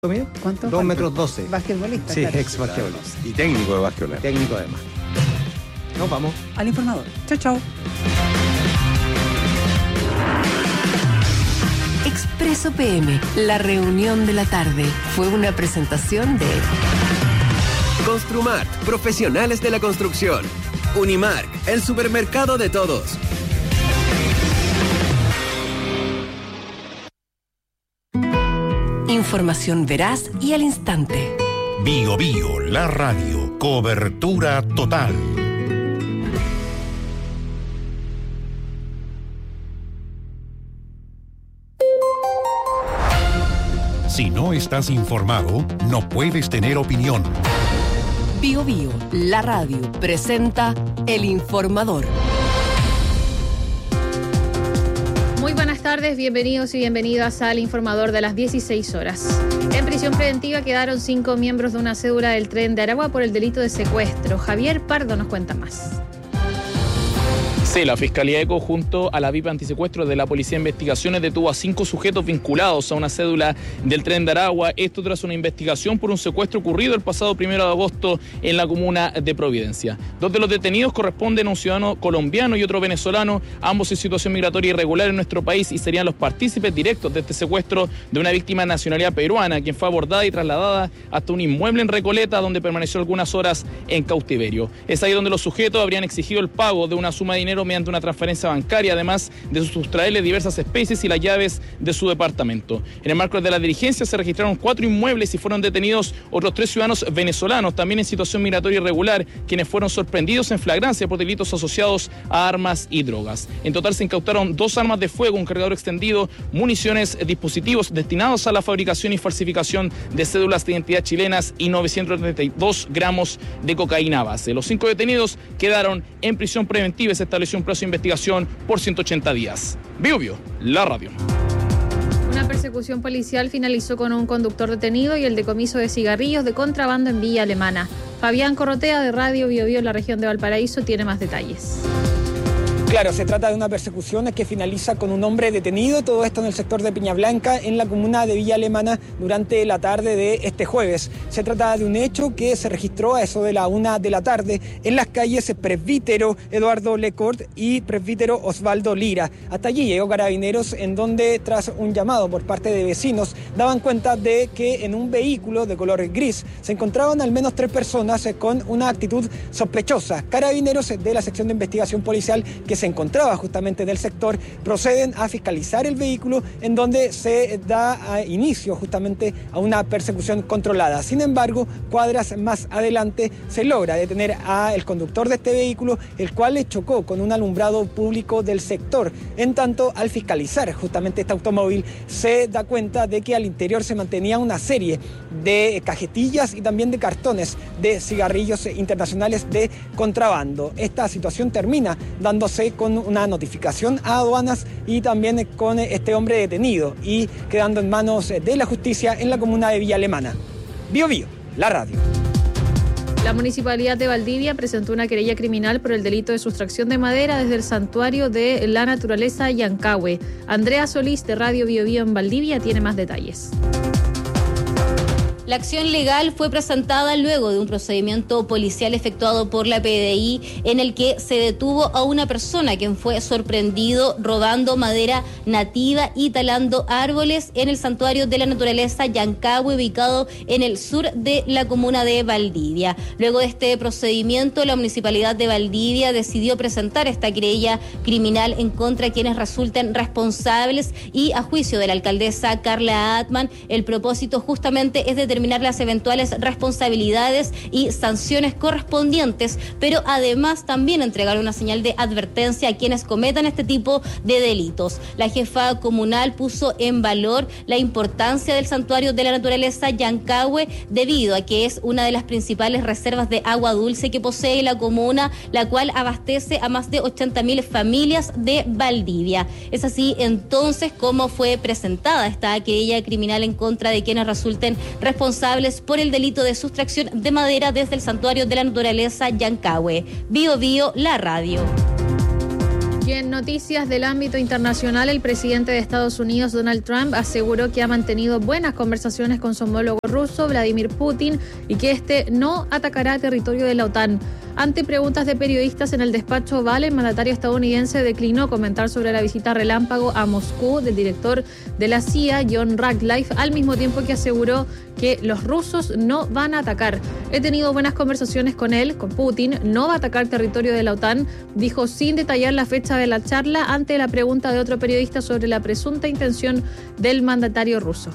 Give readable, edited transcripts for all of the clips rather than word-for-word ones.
¿Cuánto? 2 metros 12. Basquetbolista. Sí, claro. ex basquetbolista. Y técnico de básquetbol. Técnico además. Nos vamos. Al informador. Chao, chao. Expreso PM, la reunión de la tarde, fue una presentación de Construmart, profesionales de la construcción. Unimark, el supermercado de todos. información veraz y al instante. Bio Bio, la radio, cobertura total. Si no estás informado, no puedes tener opinión. Bio Bio, la radio, presenta El Informador. Muy buenas tardes, bienvenidos y bienvenidas al Informador de las 16 horas. En prisión preventiva quedaron 5 miembros de una cédula del Tren de Aragua por el delito de secuestro. Javier Pardo nos cuenta más. Sí, la Fiscalía ECO junto a la VIP Antisecuestro de la Policía de Investigaciones detuvo a 5 sujetos vinculados a una cédula del Tren de Aragua. Esto tras una investigación por un secuestro ocurrido el pasado 1 de agosto en la comuna de Providencia. 2 de los detenidos corresponden a un ciudadano colombiano y otro venezolano, ambos en situación migratoria irregular en nuestro país y serían los partícipes directos de este secuestro de una víctima de nacionalidad peruana, quien fue abordada y trasladada hasta un inmueble en Recoleta, donde permaneció algunas horas en cautiverio. Es ahí donde los sujetos habrían exigido el pago de una suma de dinero mediante una transferencia bancaria, además de sustraerle diversas especies y las llaves de su departamento. En el marco de la diligencia se registraron 4 inmuebles y fueron detenidos otros 3 ciudadanos venezolanos, también en situación migratoria irregular, quienes fueron sorprendidos en flagrancia por delitos asociados a armas y drogas. En total se incautaron 2 armas de fuego, un cargador extendido, municiones, dispositivos destinados a la fabricación y falsificación de cédulas de identidad chilenas y 932 gramos de cocaína base. Los 5 detenidos quedaron en prisión preventiva y se estableció un plazo de investigación por 180 días. Bio Bio, la radio. Una persecución policial finalizó con un conductor detenido y el decomiso de cigarrillos de contrabando en Villa Alemana. Fabián Corrotea de Radio Bio Bio en la región de Valparaíso tiene más detalles. Claro, se trata de una persecución que finaliza con un hombre detenido, todo esto en el sector de Peña Blanca, en la comuna de Villa Alemana, durante la tarde de este jueves. Se trata de un hecho que se registró a eso de la 1 de la tarde en las calles Presbítero Eduardo Lecourt y Presbítero Osvaldo Lira. Hasta allí llegó Carabineros, en donde tras un llamado por parte de vecinos daban cuenta de que en un vehículo de color gris se encontraban al menos 3 personas con una actitud sospechosa. Carabineros de la sección de investigación policial que se encontraba justamente en el sector proceden a fiscalizar el vehículo, en donde se da inicio justamente a una persecución controlada. Sin embargo, cuadras más adelante se logra detener al conductor de este vehículo, el cual le chocó con un alumbrado público del sector. En tanto, al fiscalizar justamente este automóvil, se da cuenta de que al interior se mantenía una serie de cajetillas y también de cartones de cigarrillos internacionales de contrabando. Esta situación termina dándose con una notificación a aduanas y también con este hombre detenido y quedando en manos de la justicia en la comuna de Villa Alemana. Bio Bio, la radio. La Municipalidad de Valdivia presentó una querella criminal por el delito de sustracción de madera desde el Santuario de la Naturaleza Yancahue. Andrea Solís de Radio Bio Bio en Valdivia tiene más detalles. La acción legal fue presentada luego de un procedimiento policial efectuado por la PDI en el que se detuvo a una persona quien fue sorprendido robando madera nativa y talando árboles en el Santuario de la Naturaleza Yancahue, ubicado en el sur de la comuna de Valdivia. Luego de este procedimiento, la Municipalidad de Valdivia decidió presentar esta querella criminal en contra de quienes resulten responsables y, a juicio de la alcaldesa Carla Atman, el propósito justamente es determinar las eventuales responsabilidades y sanciones correspondientes, pero además también entregar una señal de advertencia a quienes cometan este tipo de delitos. La jefa comunal puso en valor la importancia del Santuario de la Naturaleza Yancahue debido a que es una de las principales reservas de agua dulce que posee la comuna, la cual abastece a más de 80.000 familias de Valdivia. Es así entonces como fue presentada esta querella criminal en contra de quienes resulten responsables por el delito de sustracción de madera desde el Santuario de la Naturaleza Yancahue. Bio Bio, la radio. Y en noticias del ámbito internacional, el presidente de Estados Unidos, Donald Trump, aseguró que ha mantenido buenas conversaciones con su homólogo ruso, Vladimir Putin, y que este no atacará territorio de la OTAN. Ante preguntas de periodistas en el despacho Oval, el mandatario estadounidense declinó comentar sobre la visita relámpago a Moscú del director de la CIA, John Ratcliffe, al mismo tiempo que aseguró que los rusos no van a atacar. He tenido buenas conversaciones con él, con Putin, no va a atacar territorio de la OTAN, dijo sin detallar la fecha de la charla ante la pregunta de otro periodista sobre la presunta intención del mandatario ruso.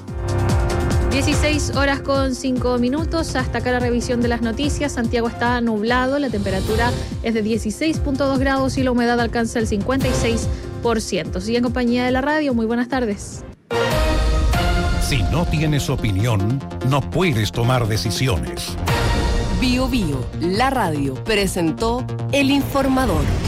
16:05. Hasta acá la revisión de las noticias. Santiago está nublado, la temperatura es de 16.2 grados y la humedad alcanza el 56%. Sigue en compañía de la radio. Muy buenas tardes. Si no tienes opinión, no puedes tomar decisiones. Bio Bio, la radio, presentó El Informador.